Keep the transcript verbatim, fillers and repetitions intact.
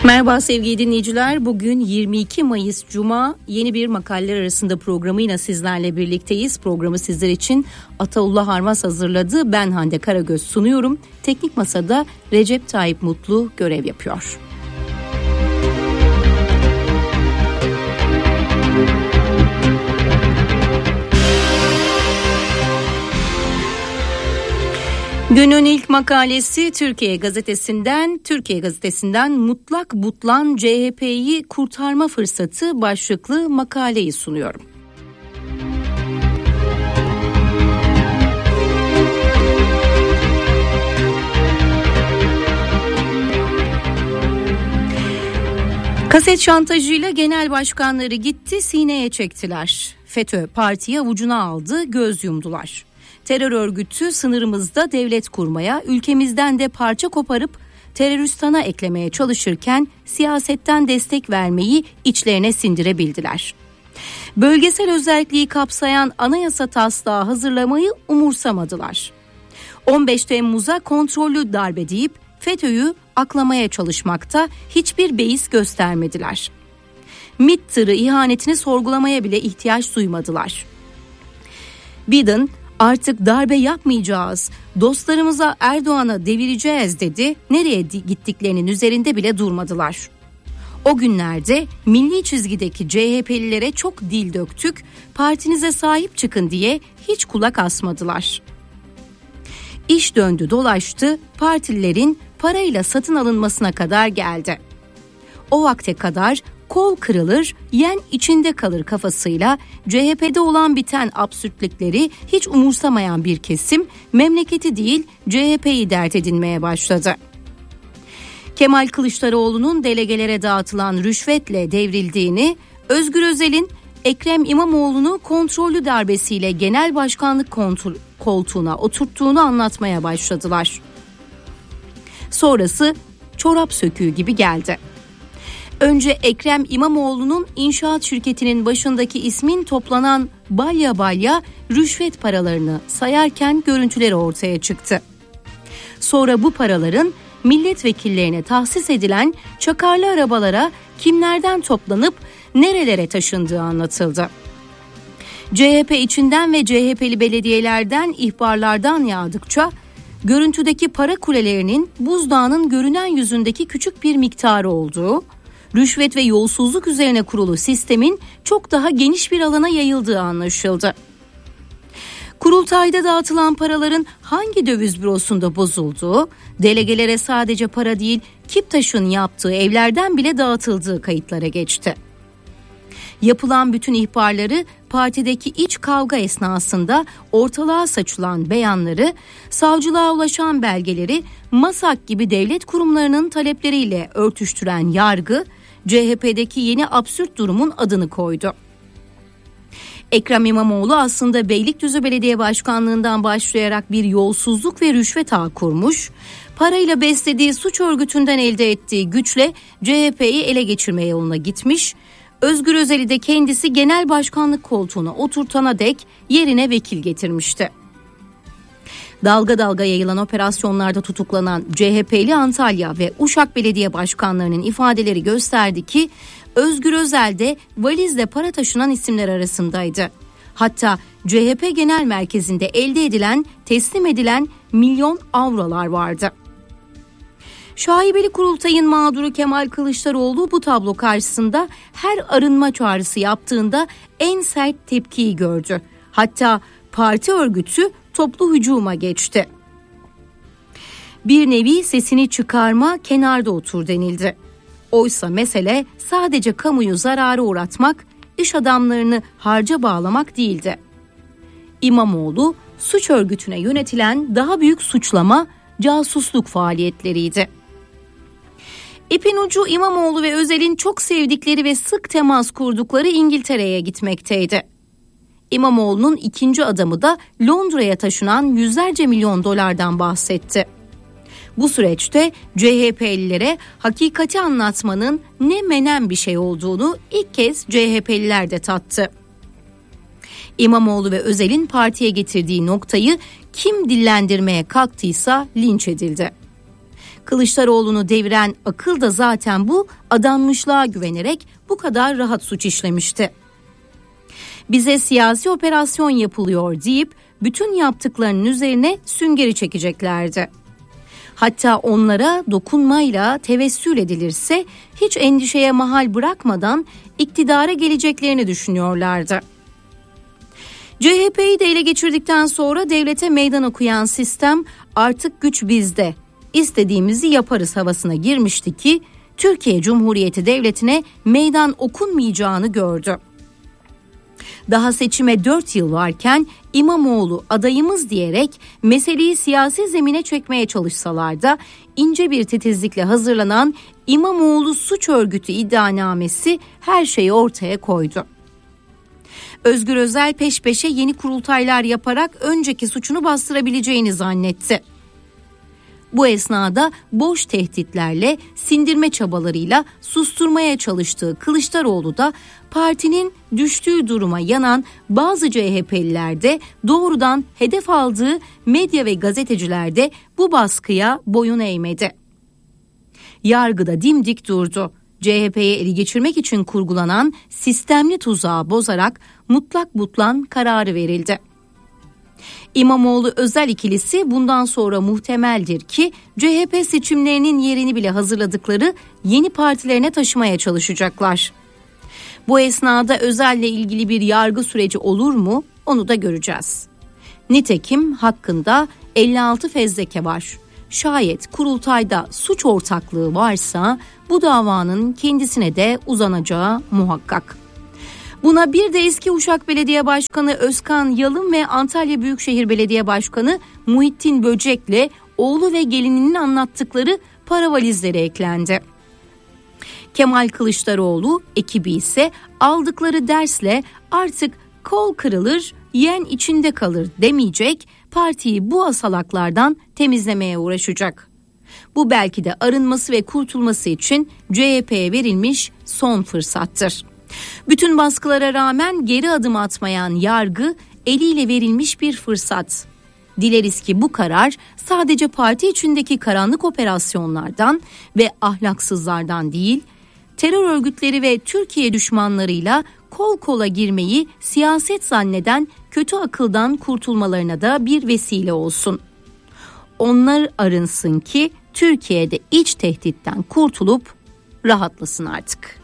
Merhaba sevgili dinleyiciler. Bugün yirmi iki Mayıs Cuma, yeni bir Makaleler Arasında programıyla sizlerle birlikteyiz. Programı sizler için Ataullah Harmaz hazırladı. Ben Hande Karagöz sunuyorum. Teknik Masa'da Recep Tayyip Mutlu görev yapıyor. Günün ilk makalesi Türkiye Gazetesi'nden, Türkiye Gazetesi'nden Mutlak Butlan C H P'yi kurtarma fırsatı başlıklı makaleyi sunuyorum. Kaset şantajıyla genel başkanları gitti, sineye çektiler. FETÖ partiyi avucuna aldı, göz yumdular. Terör örgütü sınırımızda devlet kurmaya, ülkemizden de parça koparıp teröristana eklemeye çalışırken siyasetten destek vermeyi içlerine sindirebildiler. Bölgesel özelliği kapsayan anayasa taslağı hazırlamayı umursamadılar. on beş Temmuz'a kontrollü darbe deyip FETÖ'yü aklamaya çalışmakta hiçbir beis göstermediler. MİT tırı ihanetini sorgulamaya bile ihtiyaç duymadılar. Biden artık darbe yapmayacağız, dostlarımıza Erdoğan'a devireceğiz dedi. Nereye gittiklerinin üzerinde bile durmadılar. O günlerde milli çizgideki C H P'lilere çok dil döktük, partinize sahip çıkın diye hiç kulak asmadılar. İş döndü dolaştı, partililerin parayla satın alınmasına kadar geldi. O vakte kadar kol kırılır, yen içinde kalır kafasıyla C H P'de olan biten absürtlükleri hiç umursamayan bir kesim memleketi değil C H P'yi dert edinmeye başladı. Kemal Kılıçdaroğlu'nun delegelere dağıtılan rüşvetle devrildiğini, Özgür Özel'in Ekrem İmamoğlu'nu kontrollü darbesiyle genel başkanlık koltuğuna oturttuğunu anlatmaya başladılar. Sonrası çorap söküğü gibi geldi. Önce Ekrem İmamoğlu'nun inşaat şirketinin başındaki ismin toplanan balya balya rüşvet paralarını sayarken görüntüleri ortaya çıktı. Sonra bu paraların milletvekillerine tahsis edilen çakarlı arabalara kimlerden toplanıp nerelere taşındığı anlatıldı. C H P içinden ve C H P'li belediyelerden ihbarlardan yağdıkça görüntüdeki para kulelerinin buzdağının görünen yüzündeki küçük bir miktarı olduğu, rüşvet ve yolsuzluk üzerine kurulu sistemin çok daha geniş bir alana yayıldığı anlaşıldı. Kurultayda dağıtılan paraların hangi döviz bürosunda bozulduğu, delegelere sadece para değil, Kiptaş'ın yaptığı evlerden bile dağıtıldığı kayıtlara geçti. Yapılan bütün ihbarları, partideki iç kavga esnasında ortalığa saçılan beyanları, savcılığa ulaşan belgeleri, MASAK gibi devlet kurumlarının talepleriyle örtüştüren yargı, C H P'deki yeni absürt durumun adını koydu. Ekrem İmamoğlu aslında Beylikdüzü Belediye Başkanlığından başlayarak bir yolsuzluk ve rüşvet ağı kurmuş, parayla beslediği suç örgütünden elde ettiği güçle C H P'yi ele geçirme yoluna gitmiş, Özgür Özel'i de kendisi genel başkanlık koltuğuna oturtana dek yerine vekil getirmişti. Dalga dalga yayılan operasyonlarda tutuklanan C H P'li Antalya ve Uşak Belediye Başkanlarının ifadeleri gösterdi ki Özgür Özel de valizle para taşınan isimler arasındaydı. Hatta C H P Genel Merkezi'nde elde edilen, teslim edilen milyon avrolar vardı. Şaibeli kurultayın mağduru Kemal Kılıçdaroğlu bu tablo karşısında her arınma çağrısı yaptığında en sert tepkiyi gördü. Hatta parti örgütü toplu hücuma geçti. Bir nevi sesini çıkarma, kenarda otur denildi. Oysa mesele sadece kamuyu zarara uğratmak, iş adamlarını harca bağlamak değildi. İmamoğlu suç örgütüne yönetilen daha büyük suçlama, casusluk faaliyetleriydi. İpin ucu İmamoğlu ve Özel'in çok sevdikleri ve sık temas kurdukları İngiltere'ye gitmekteydi. İmamoğlu'nun ikinci adamı da Londra'ya taşınan yüzlerce milyon dolardan bahsetti. Bu süreçte C H P'lilere hakikati anlatmanın ne menen bir şey olduğunu ilk kez C H P'liler de tattı. İmamoğlu ve Özel'in partiye getirdiği noktayı kim dillendirmeye kalktıysa linç edildi. Kılıçdaroğlu'nu deviren akıl da zaten bu adanmışlığa güvenerek bu kadar rahat suç işlemişti. Bize siyasi operasyon yapılıyor deyip bütün yaptıklarının üzerine süngeri çekeceklerdi. Hatta onlara dokunmayla tevessül edilirse hiç endişeye mahal bırakmadan iktidara geleceklerini düşünüyorlardı. C H P'yi de ele geçirdikten sonra devlete meydan okuyan sistem artık güç bizde, istediğimizi yaparız havasına girmişti ki Türkiye Cumhuriyeti Devleti'ne meydan okunmayacağını gördü. Daha seçime dört yıl varken İmamoğlu adayımız diyerek meseleyi siyasi zemine çekmeye çalışsalar da ince bir titizlikle hazırlanan İmamoğlu Suç Örgütü iddianamesi her şeyi ortaya koydu. Özgür Özel peş peşe yeni kurultaylar yaparak önceki suçunu bastırabileceğini zannetti. Bu esnada boş tehditlerle, sindirme çabalarıyla susturmaya çalıştığı Kılıçdaroğlu da partinin düştüğü duruma yanan bazı C H P'liler de doğrudan hedef aldığı medya ve gazeteciler de bu baskıya boyun eğmedi. Yargıda dimdik durdu. C H P'ye ele geçirmek için kurgulanan sistemli tuzağı bozarak mutlak butlan kararı verildi. İmamoğlu Özel ikilisi bundan sonra muhtemeldir ki C H P seçimlerinin yerini bile hazırladıkları yeni partilerine taşımaya çalışacaklar. Bu esnada Özel'le ilgili bir yargı süreci olur mu onu da göreceğiz. Nitekim hakkında elli altı fezleke var. Şayet kurultayda suç ortaklığı varsa bu davanın kendisine de uzanacağı muhakkak. Buna bir de eski Uşak Belediye Başkanı Özkan Yalın ve Antalya Büyükşehir Belediye Başkanı Muhittin Böcek'le oğlu ve gelininin anlattıkları para valizleri eklendi. Kemal Kılıçdaroğlu ekibi ise aldıkları dersle artık kol kırılır, yen içinde kalır demeyecek, partiyi bu asalaklardan temizlemeye uğraşacak. Bu belki de arınması ve kurtulması için C H P'ye verilmiş son fırsattır. Bütün baskılara rağmen geri adım atmayan yargı eliyle verilmiş bir fırsat. Dileriz ki bu karar sadece parti içindeki karanlık operasyonlardan ve ahlaksızlardan değil, terör örgütleri ve Türkiye düşmanlarıyla kol kola girmeyi siyaset zanneden kötü akıldan kurtulmalarına da bir vesile olsun. Onlar arınsın ki Türkiye'de iç tehditten kurtulup rahatlasın artık.